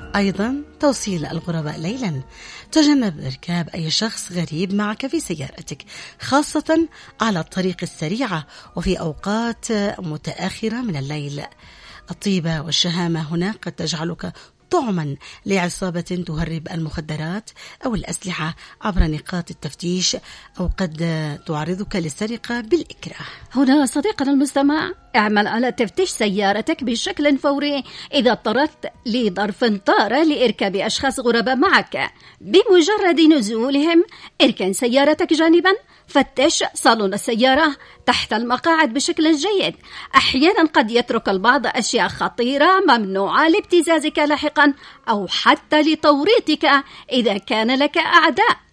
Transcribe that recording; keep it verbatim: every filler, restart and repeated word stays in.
أيضا توصيل الغرباء ليلا. تجنب إركاب أي شخص غريب معك في سيارتك، خاصة على الطريق السريعة وفي أوقات متأخرة من الليل. الطيبة والشهامة هنا قد تجعلك طعما لعصابة تهرب المخدرات أو الأسلحة عبر نقاط التفتيش، أو قد تعرضك للسرقة بالإكراه. هنا صديقنا المستمع، اعمل على تفتيش سيارتك بشكل فوري إذا اضطررت لظرف طارئ لإركاب أشخاص غرباء معك. بمجرد نزولهم اركن سيارتك جانبا، فتش صالون السيارة تحت المقاعد بشكل جيد. أحيانا قد يترك البعض أشياء خطيرة ممنوعة لابتزازك لاحقا، أو حتى لتوريطك إذا كان لك أعداء.